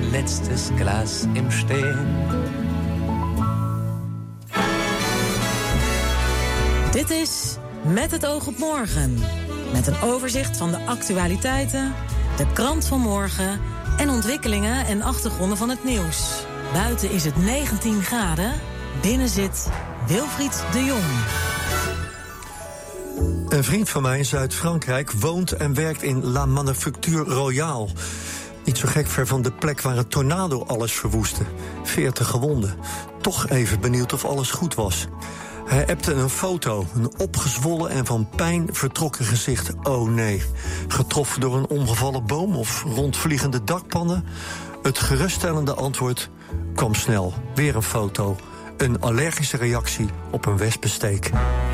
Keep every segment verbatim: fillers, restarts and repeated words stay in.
letztes Glas im Stehen. Dit is Met het oog op morgen. Met een overzicht van de actualiteiten, de krant van morgen en ontwikkelingen en achtergronden van het nieuws. Buiten is het negentien graden, binnen zit Wilfried de Jong. Een vriend van mij in Zuid-Frankrijk woont en werkt in La Manufacture Royale. Niet zo gek ver van de plek waar een tornado alles verwoestte. veertig gewonden. Toch even benieuwd of alles goed was. Hij appte een foto, een opgezwollen en van pijn vertrokken gezicht. Oh nee, getroffen door een omgevallen boom of rondvliegende dakpannen? Het geruststellende antwoord kwam snel. Weer een foto. Een allergische reactie op een wespensteek.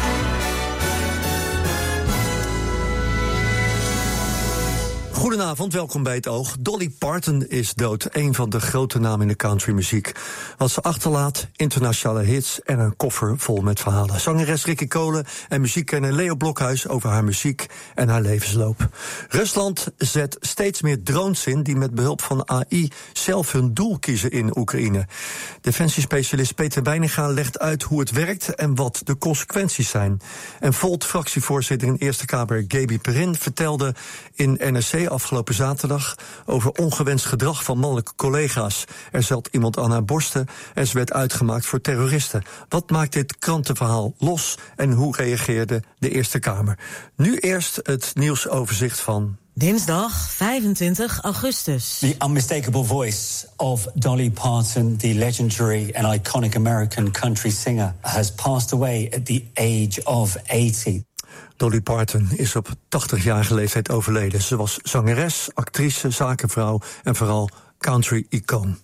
Goedenavond, welkom bij Het Oog. Dolly Parton is dood, een van de grote namen in de countrymuziek. Wat ze achterlaat, internationale hits en een koffer vol met verhalen. Zangeres Ricky Kolen en muziekkenner Leo Blokhuis over haar muziek en haar levensloop. Rusland zet steeds meer drones in die met behulp van A I zelf hun doel kiezen in Oekraïne. Defensiespecialist Peter Weininga legt uit hoe het werkt en wat de consequenties zijn. En Volt-fractievoorzitter in Eerste Kamer Gaby Perrin vertelde in N R C afgelopen zaterdag over ongewenst gedrag van mannelijke collega's. Er zat iemand aan haar borsten en ze werd uitgemaakt voor terroristen. Wat maakt dit krantenverhaal los en hoe reageerde de Eerste Kamer? Nu eerst het nieuwsoverzicht van dinsdag vijfentwintig augustus. The unmistakable voice of Dolly Parton, the legendary and iconic American country singer, has passed away at the age of eighty. Dolly Parton is op tachtigjarige leeftijd overleden. Ze was zangeres, actrice, zakenvrouw en vooral country-icoon.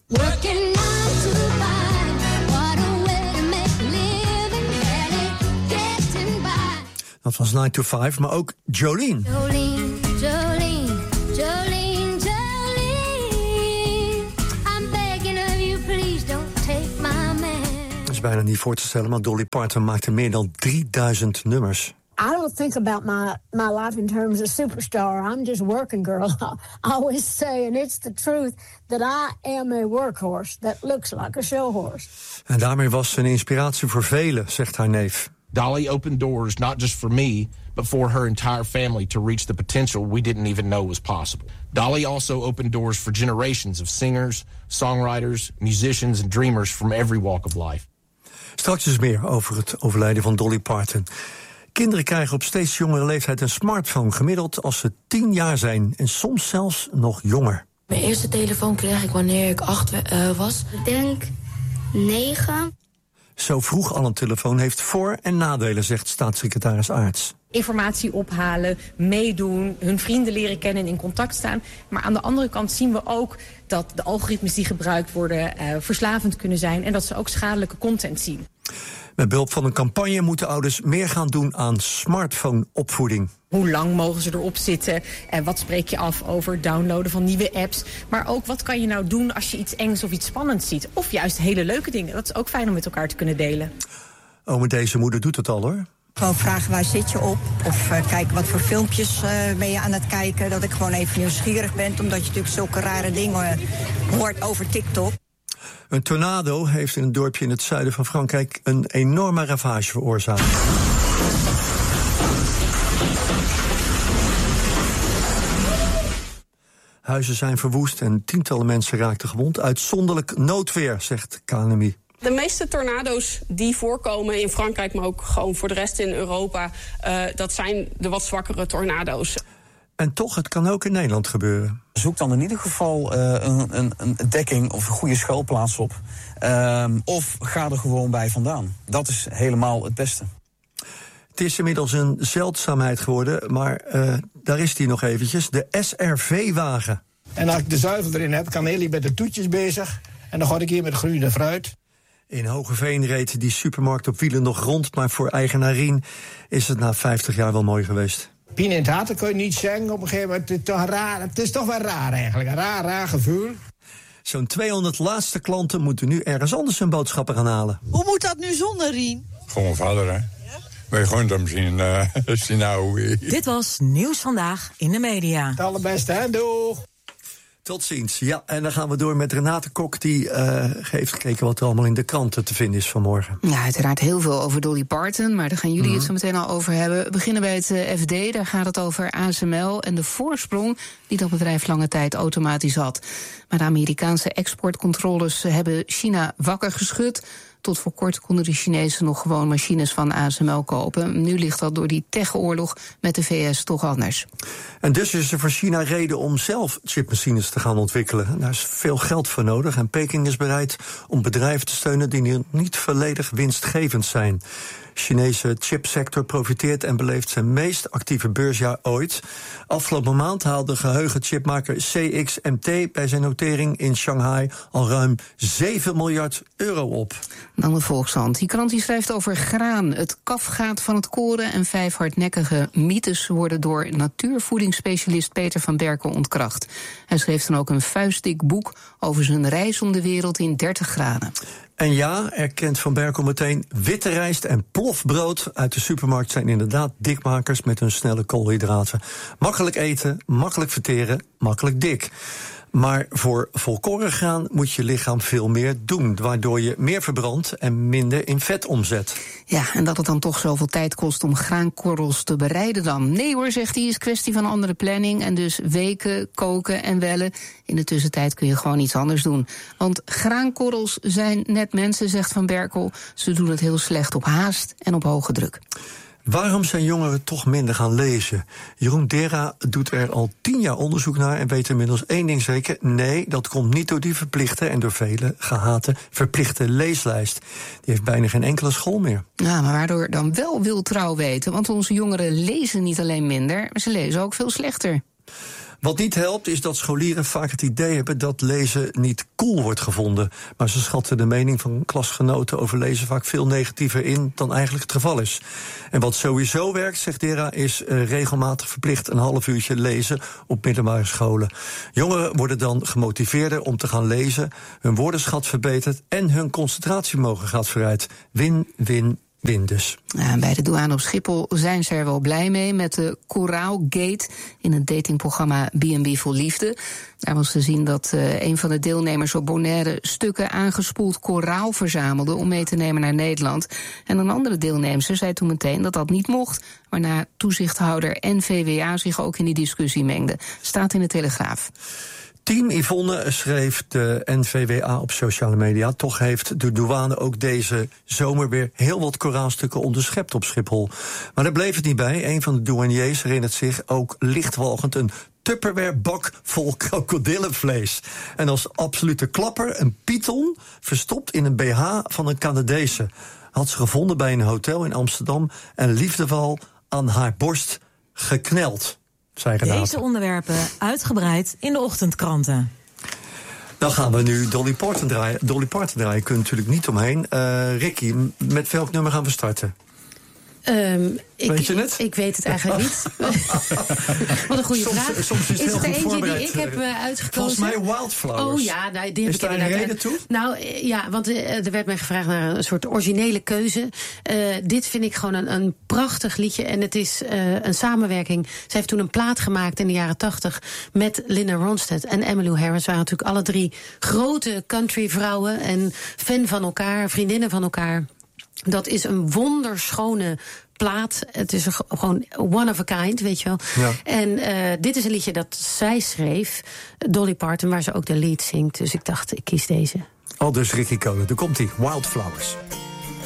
Dat was nine to five, maar ook Jolene. Jolene, Jolene, Jolene, Jolene. I'm begging of you, please don't take my man. Dat is bijna niet voor te stellen, maar Dolly Parton maakte meer dan drieduizend nummers. I don't think about my, my life in terms of superstar. I'm just working girl. I always say, and it's the truth, that I am a workhorse that looks like a show horse. En daarmee was ze een inspiratie voor velen, zegt haar neef. Dolly opened doors not just for me, but for her entire family to reach the potential we didn't even know was possible. Dolly also opened doors for generations of singers, songwriters, musicians and dreamers from every walk of life. Straks dus meer over het overlijden van Dolly Parton. Kinderen krijgen op steeds jongere leeftijd een smartphone, gemiddeld als ze tien jaar zijn en soms zelfs nog jonger. Mijn eerste telefoon kreeg ik wanneer ik acht uh, was. Ik denk negen. Zo vroeg al een telefoon heeft voor- en nadelen, zegt staatssecretaris Aarts. Informatie ophalen, meedoen, hun vrienden leren kennen en in contact staan. Maar aan de andere kant zien we ook dat de algoritmes die gebruikt worden uh, verslavend kunnen zijn en dat ze ook schadelijke content zien. Met behulp van een campagne moeten ouders meer gaan doen aan smartphone-opvoeding. Hoe lang mogen ze erop zitten? En wat spreek je af over downloaden van nieuwe apps? Maar ook wat kan je nou doen als je iets engs of iets spannends ziet? Of juist hele leuke dingen. Dat is ook fijn om met elkaar te kunnen delen. Oh, maar deze moeder doet het al, hoor. Gewoon vragen waar zit je op? Of uh, kijken wat voor filmpjes uh, ben je aan het kijken. Dat ik gewoon even nieuwsgierig ben. Omdat je natuurlijk zulke rare dingen hoort over TikTok. Een tornado heeft in een dorpje in het zuiden van Frankrijk een enorme ravage veroorzaakt. Huizen zijn verwoest en tientallen mensen raakten gewond. Uitzonderlijk noodweer, zegt K N M I. De meeste tornado's die voorkomen in Frankrijk, maar ook gewoon voor de rest in Europa, uh, dat zijn de wat zwakkere tornado's. En toch, het kan ook in Nederland gebeuren. Zoek dan in ieder geval uh, een, een, een dekking of een goede schuilplaats op. Uh, of ga er gewoon bij vandaan. Dat is helemaal het beste. Het is inmiddels een zeldzaamheid geworden, maar uh, daar is die nog eventjes. De S R V-wagen. En als ik de zuivel erin heb, kan Ellie met de toetjes bezig. En dan ga ik hier met groene fruit. In Hogeveen reed die supermarkt op wielen nog rond, maar voor eigenarien is het na vijftig jaar wel mooi geweest. Pien in het hart, dat kun je niet zeggen. Op een gegeven moment, het is toch, raar, het is toch wel raar eigenlijk. Een raar, raar gevoel. Zo'n tweehonderd laatste klanten moeten nu ergens anders hun boodschappen gaan halen. Hoe moet dat nu zonder, Rien? Gewoon vader, hè? Wij gewoon hem zien, uh, zien nou. Dit was Nieuws Vandaag in de Media. Het allerbeste, hè? Doeg! Tot ziens. Ja, en dan gaan we door met Renate Kok, die uh, heeft gekeken wat er allemaal in de kranten te vinden is vanmorgen. Ja, uiteraard heel veel over Dolly Parton, maar daar gaan jullie mm-hmm. het zo meteen al over hebben. We beginnen bij het uh, F D, daar gaat het over A S M L en de voorsprong die dat bedrijf lange tijd automatisch had. Maar de Amerikaanse exportcontroles hebben China wakker geschud. Tot voor kort konden de Chinezen nog gewoon machines van A S M L kopen. Nu ligt dat door die techoorlog met de V S toch anders. En dus is er voor China reden om zelf chipmachines te gaan ontwikkelen. Daar is veel geld voor nodig en Peking is bereid om bedrijven te steunen die niet volledig winstgevend zijn. De Chinese chipsector profiteert en beleeft zijn meest actieve beursjaar ooit. Afgelopen maand haalde geheugenchipmaker C X M T bij zijn notering in Shanghai al ruim zeven miljard euro op. Dan de Volkshand. Die krant die schrijft over graan. Het kafgaat van het koren en vijf hardnekkige mythes worden door natuurvoedingsspecialist Peter van Berkel ontkracht. Hij schreef dan ook een vuistdik boek over zijn reis om de wereld in dertig graden. En ja, erkent Van Berkel meteen, witte rijst en plofbrood uit de supermarkt zijn inderdaad dikmakers met hun snelle koolhydraten. Makkelijk eten, makkelijk verteren, makkelijk dik. Maar voor volkoren graan moet je lichaam veel meer doen, waardoor je meer verbrandt en minder in vet omzet. Ja, en dat het dan toch zoveel tijd kost om graankorrels te bereiden dan. Nee hoor, zegt hij, is kwestie van andere planning en dus weken, koken en wellen. In de tussentijd kun je gewoon iets anders doen. Want graankorrels zijn net mensen, zegt Van Berkel. Ze doen het heel slecht op haast en op hoge druk. Waarom zijn jongeren toch minder gaan lezen? Jeroen Dera doet er al tien jaar onderzoek naar en weet inmiddels één ding zeker. Nee, dat komt niet door die verplichte en door velen gehate verplichte leeslijst. Die heeft bijna geen enkele school meer. Ja, maar waardoor dan wel wil trouw weten. Want onze jongeren lezen niet alleen minder, maar ze lezen ook veel slechter. Wat niet helpt is dat scholieren vaak het idee hebben dat lezen niet cool wordt gevonden. Maar ze schatten de mening van klasgenoten over lezen vaak veel negatiever in dan eigenlijk het geval is. En wat sowieso werkt, zegt Dera, is uh, regelmatig verplicht een half uurtje lezen op middelbare scholen. Jongeren worden dan gemotiveerder om te gaan lezen, hun woordenschat verbetert en hun concentratievermogen gaat vooruit. Win, win, win dus. Ja, bij de douane op Schiphol zijn ze er wel blij mee met de Koraalgate in het datingprogramma B en B voor Liefde. Daar was te zien dat uh, een van de deelnemers op Bonaire stukken aangespoeld koraal verzamelde om mee te nemen naar Nederland. En een andere deelnemster zei toen meteen dat dat niet mocht, waarna toezichthouder en V W A zich ook in die discussie mengden. Staat in de Telegraaf. Team Yvonne schreef de N V W A op sociale media. Toch heeft de douane ook deze zomer weer heel wat koraalstukken onderschept op Schiphol. Maar daar bleef het niet bij. Een van de douaniers herinnert zich ook lichtwalgend een Tupperware-bak vol krokodillenvlees. En als absolute klapper een python verstopt in een B H van een Canadese. Had ze gevonden bij een hotel in Amsterdam en liefdevol aan haar borst gekneld. Deze onderwerpen uitgebreid in de ochtendkranten. Dan gaan we nu Dolly Parton draaien. Dolly Parton draaien kun je natuurlijk niet omheen. Uh, Ricky, met welk nummer gaan we starten? Um, ik, weet je het? Ik, ik weet het eigenlijk niet. Wat een goede soms, vraag. Soms is het, is het heel er goed eentje die ik heb uh, uitgekozen? Volgens mij Wildflowers. Oh ja, nou, die heb is ik daar een reden toe? Nou ja, want uh, er werd mij gevraagd naar een soort originele keuze. Uh, dit vind ik gewoon een, een prachtig liedje. En het is uh, een samenwerking. Zij heeft toen een plaat gemaakt in de jaren tachtig met Linda Ronstadt en Emmylou Harris. Waren natuurlijk alle drie grote countryvrouwen en fan van elkaar, vriendinnen van elkaar. Dat is een wonderschone plaat. Het is gewoon one of a kind, weet je wel. Ja. En uh, dit is een liedje dat zij schreef, Dolly Parton, waar ze ook de lead zingt. Dus ik dacht, ik kies deze. Al dus Ricky Cole, daar komt-ie, Wildflowers.